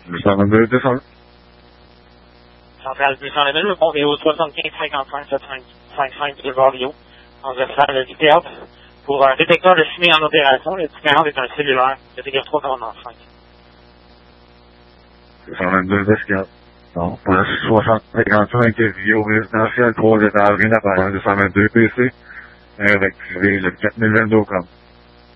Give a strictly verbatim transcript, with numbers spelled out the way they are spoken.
deux cent vingt-deux, deux cent vingt. Centrale deux cent vingt-deux, le pont est au soixante-quinze cinquante-cinq sept cinq cinq cinq de Vario. On va faire le detail pour un détecteur de fumée en opération. Le dictateur est un cellulaire. Le dégât trois commandement cinq. deux cent vingt-deux, escale. Donc, pour le soixante cinquante-cinq Rio résidentiel, trois étages, rien d'apparent, deux cent vingt-deux P C, avec le quatre mille vingt-deux au com.